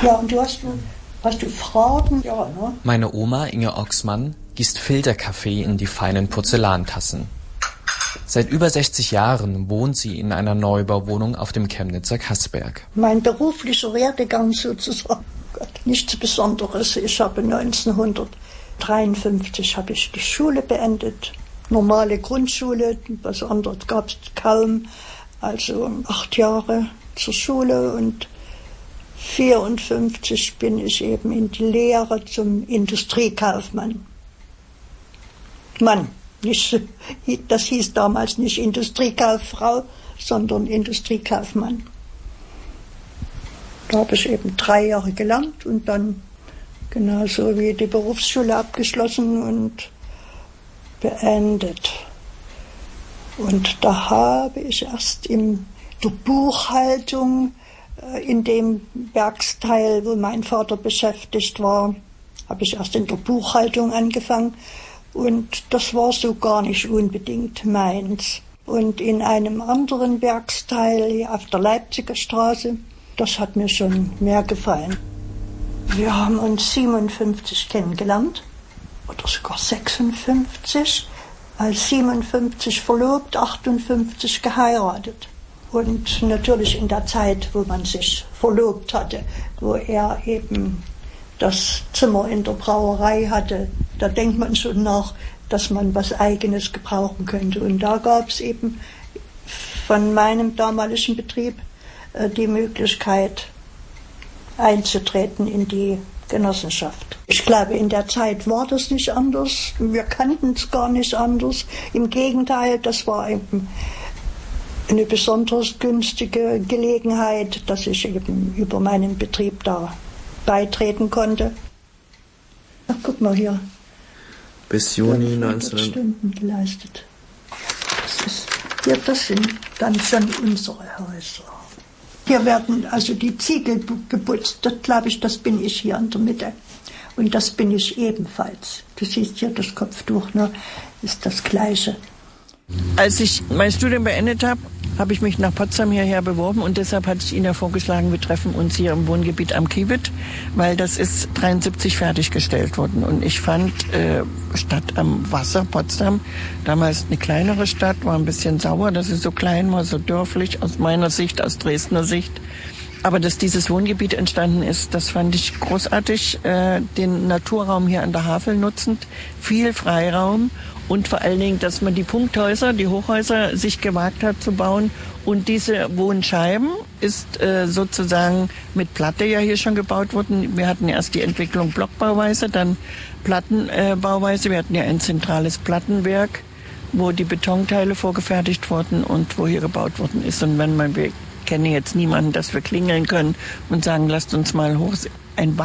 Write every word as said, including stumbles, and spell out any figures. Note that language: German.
Ja, und du hast, hast du Fragen? Ja, ne? Meine Oma Inge Oxmann gießt Filterkaffee in die feinen Porzellantassen. Seit über sechzig Jahren wohnt sie in einer Neubauwohnung auf dem Chemnitzer Kassberg. Mein beruflicher Werdegang sozusagen, Gott, nichts Besonderes. Ich habe neunzehnhundertdreiundfünfzig habe ich die Schule beendet. Normale Grundschule, was anderes gab es kaum. Also acht Jahre zur Schule und vierundfünfzig bin ich eben in die Lehre zum Industriekaufmann. Mann, nicht, das hieß damals nicht Industriekauffrau, sondern Industriekaufmann. Da habe ich eben drei Jahre gelernt und dann genauso wie die Berufsschule abgeschlossen und beendet. Und da habe ich erst in der Buchhaltung, in dem Werksteil, wo mein Vater beschäftigt war, habe ich erst in der Buchhaltung angefangen. Und das war so gar nicht unbedingt meins. Und in einem anderen Werksteil auf der Leipziger Straße, das hat mir schon mehr gefallen. Wir haben uns siebenundfünfzig kennengelernt, oder sogar sechsundfünfzig, als siebenundfünfzig verlobt, achtundfünfzig geheiratet. Und natürlich in der Zeit, wo man sich verlobt hatte, wo er eben das Zimmer in der Brauerei hatte, da denkt man schon nach, dass man was Eigenes gebrauchen könnte. Und da gab es eben von meinem damaligen Betrieb äh, die Möglichkeit einzutreten in die Genossenschaft. Ich glaube, in der Zeit war das nicht anders. Wir kannten es gar nicht anders. Im Gegenteil, das war eben eine besonders günstige Gelegenheit, dass ich eben über meinen Betrieb da beitreten konnte. Ach, guck mal hier. Bis Juni neunzehn Stunden geleistet. Das ist, ja, das sind dann schon unsere Häuser. Hier werden also die Ziegel geputzt. Das glaube ich, das bin ich hier in der Mitte. Und das bin ich ebenfalls. Du siehst hier das Kopftuch, ne? Ist das Gleiche. Als ich mein Studium beendet habe, habe ich mich nach Potsdam hierher beworben und deshalb hatte ich Ihnen ja vorgeschlagen, wir treffen uns hier im Wohngebiet am Kiewit, weil das ist dreiundsiebzig fertiggestellt worden. Und ich fand äh, Stadt am Wasser, Potsdam, damals eine kleinere Stadt, war ein bisschen sauer, dass sie so klein war, so dörflich aus meiner Sicht, aus Dresdner Sicht. Aber dass dieses Wohngebiet entstanden ist, das fand ich großartig, äh, den Naturraum hier an der Havel nutzend, viel Freiraum. Und vor allen Dingen, dass man die Punkthäuser, die Hochhäuser sich gewagt hat zu bauen. Und diese Wohnscheiben ist äh, sozusagen mit Platte ja hier schon gebaut worden. Wir hatten erst die Entwicklung Blockbauweise, dann Plattenbauweise. Äh, Wir hatten ja ein zentrales Plattenwerk, wo die Betonteile vorgefertigt wurden und wo hier gebaut worden ist. Und wenn man, wir kennen jetzt niemanden, dass wir klingeln können und sagen, lasst uns mal hoch ein